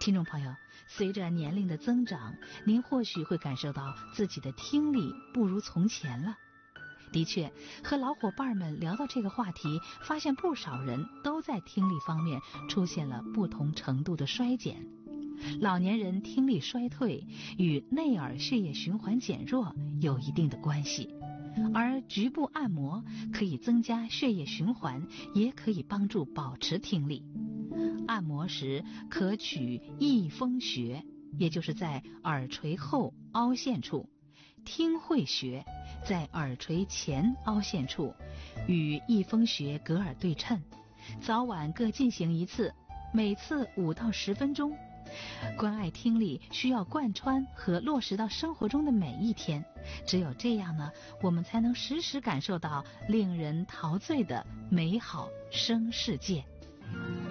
听众朋友，随着年龄的增长，您或许会感受到自己的听力不如从前了。的确，和老伙伴们聊到这个话题，发现不少人都在听力方面出现了不同程度的衰减。老年人听力衰退与内耳血液循环减弱有一定的关系，而局部按摩可以增加血液循环，也可以帮助保持听力。按摩时可取翳风穴，也就是在耳垂后凹陷处，听会穴在耳垂前凹陷处，与翳风穴隔耳对称，早晚各进行一次，每次5到10分钟。关爱听力需要贯穿和落实到生活中的每一天，只有这样呢，我们才能时时感受到令人陶醉的美好声世界。